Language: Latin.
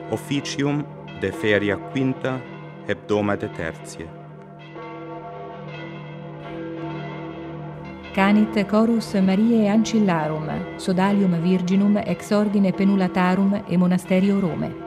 Officium de feria quinta hebdoma de tertie. Canit chorus Mariae Ancillarum, sodalium virginum ex ordine penulatarum e monasterio Rome.